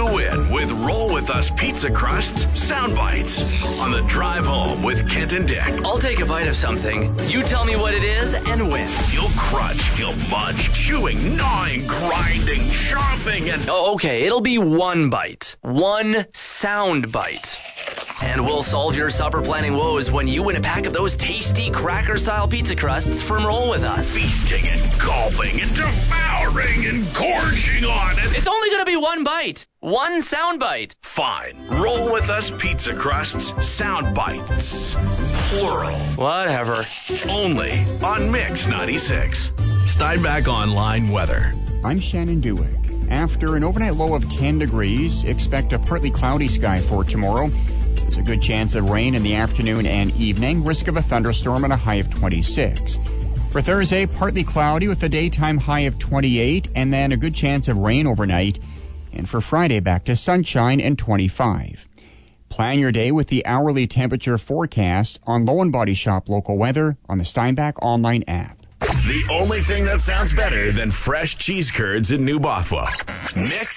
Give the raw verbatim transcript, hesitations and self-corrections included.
to win with Roll With Us Pizza Crusts Sound Bites on the drive home with Kent and Dick. I'll take a bite of something. You tell me what it is and win. You'll crunch, you'll munch, chewing, gnawing, grinding, chomping, and... Oh, okay, it'll be one bite. One sound bite. And we'll solve your supper planning woes when you win a pack of those tasty cracker-style pizza crusts from Roll With Us. Feasting and gulping and devouring and gorging on it. It's only going to be one bite. One sound bite. Fine. Roll With Us Pizza Crusts Sound Bites. Plural. Whatever. Only on Mix ninety-six. Steinbach Online Weather. I'm Shannon Dewick. After an overnight low of ten degrees, expect a partly cloudy sky for tomorrow. There's a good chance of rain in the afternoon and evening, risk of a thunderstorm and a high of twenty-six. For Thursday, partly cloudy with a daytime high of twenty-eight and then a good chance of rain overnight. And for Friday, back to sunshine and twenty-five. Plan your day with the hourly temperature forecast on Low and Body Shop local weather on the Steinbach Online app. The only thing that sounds better than fresh cheese curds in New Bothwell. Mix